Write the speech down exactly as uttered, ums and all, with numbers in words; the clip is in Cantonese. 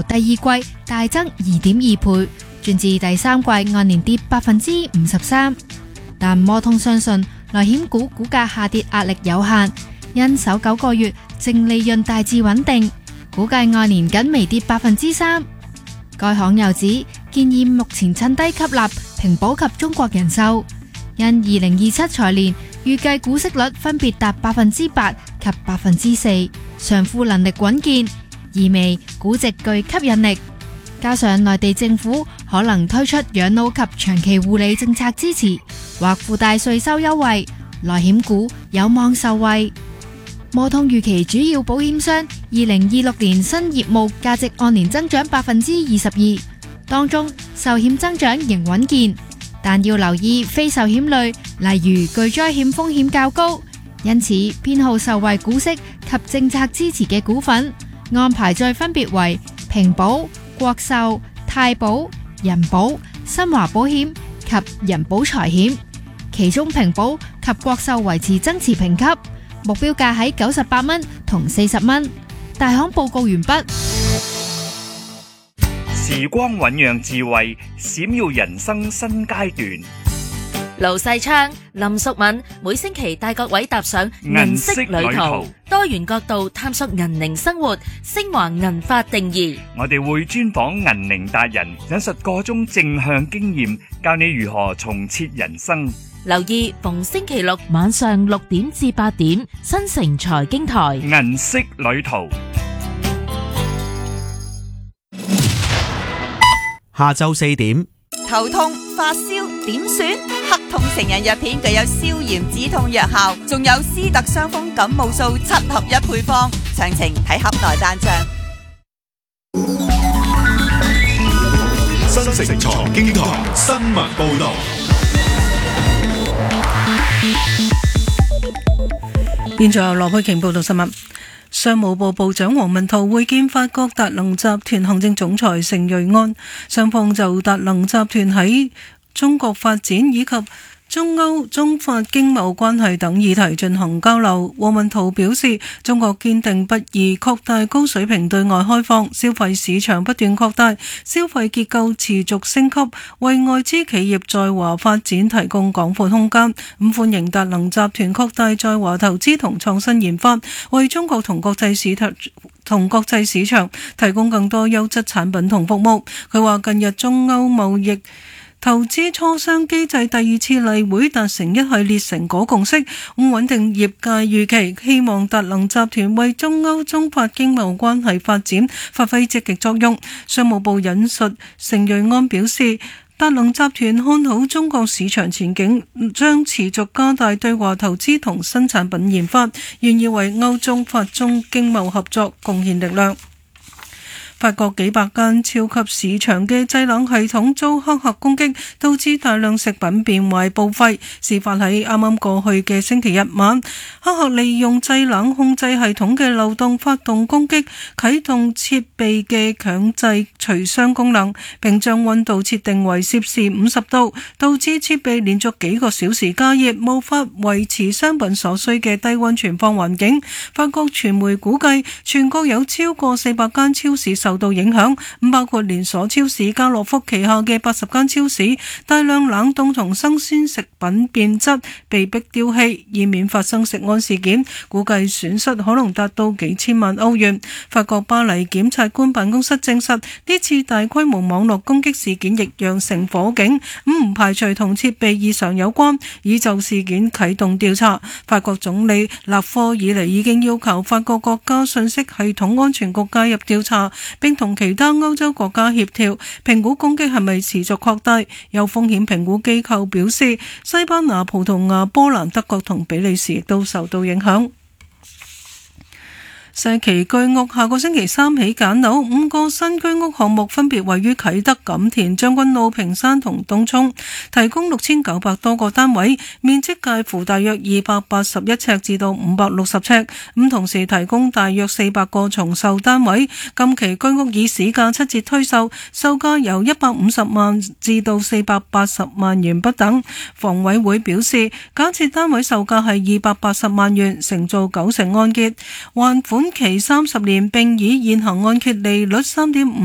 由第二季大增二點二倍，轉至第三季按年跌百分之五十三。但摩通相信內險股股價下跌壓力有限，因首九個月淨利潤大致穩定，估計按年僅微跌百分之三。該行又指建議目前趁低吸納平保及中國人壽，因二零二七財年預計股息率分別達百分之八及百分之四，償付能力穩健，意味估值具吸引力。加上內地政府可能推出養老及長期護理政策支持，或附帶稅收優惠，內險股有望受惠。摩通預期主要保險商二零二六年新業務價值按年增長百分之二十二，當中壽險增長仍穩健，但要留意非壽險類，例如巨災險風險較高，因此偏好受惠股息及政策支持嘅股份，按排序分別為平保、國壽、太保、人保、新華保險及人保財險，其中平保及國壽維持增持評級，目標價喺九十八蚊同四十蚊。大行報告完畢。 時光醞釀智慧，閃耀人生新階段。 盧世昌、林淑敏每星期帶各位踏上銀色旅途，多元角度探索銀齡生活，升華銀髮定義。 我哋會專訪銀齡達人，引述個中正向經驗，教你如何重設人生。 留意逢星期六晚上六點至八點，新城財經台銀色旅途。 下晝四點， 頭痛、發燒點算？黑痛成人藥片具有消炎止痛藥效，仲有斯特傷風感冒素七合一配方，詳情睇盒內單張。 新城財經台新聞報道。 現在由羅佩瓊報道新聞。商務部部長王文濤會見法國達能集團行政總裁成瑞安，雙方就達能集團喺中國發展以及中歐中法經貿關係等議題進行交流。王文濤表示，中國堅定不移擴大高水平對外開放，消費市場不斷擴大，消費結構持續升級，為外資企業在華發展提供廣闊空間。咁歡迎達能集團擴大在華投資同創新研發，為中國同國際市場同國際市場提供更多優質產品同服務。佢話近日中歐貿易投資磋商機制第二次例會達成一系列成果共識，咁穩定業界預期，希望達能集團為中歐中法經貿關係發展發揮積極作用。商務部引述成瑞安表示，達能集團看好中國市場前景，將持續加大對華投資同新產品研發，願意為歐中法中經貿合作貢獻力量。法國幾百間超級市場嘅製冷系統遭黑客攻擊，導致大量食品變壞報廢。事發喺啱啱過去嘅星期日晚，黑客利用製冷控制系統嘅漏洞發動攻擊，啟動設備嘅強制除霜功能，並將溫度設定為攝氏五十度，導致設備連續幾個小時加熱，無法維持商品所需嘅低溫存放環境。法國傳媒估計，全國有超過四百間超市受受到影響，包括連鎖超市家樂福旗下嘅八十間超市，大量冷凍同生鮮食品變質，被迫丟棄，以免發生食安事件。估計損失可能達到幾千萬歐元。法國巴黎檢察官辦公室證實，呢次大規模網絡攻擊事件亦釀成火警，唔排除同設備異常有關，已就事件啟動調查。法國總理勒科爾尼已經要求法國國家信息系統安全局介入調查，並同其他歐洲國家協調，評估攻擊係咪持續擴大。有風險評估機構表示，西班牙、葡萄牙、波蘭、德國同比利時亦都受到影響。社企居屋下個星期三起揀樓，五個新居屋項目分別位於啟德、錦田、將軍澳、屏山同東涌，提供六千九百多個單位，面積介乎大約二百八十一尺至到五百六十尺，咁同時提供大約四百個重售單位。近期居屋以市價七折推售，售價由一百五十萬至到四百八十萬元不等。房委會表示，假設單位售價係二百八十萬元，承造九成按揭，還款期三十年，並以現行按揭利率三點五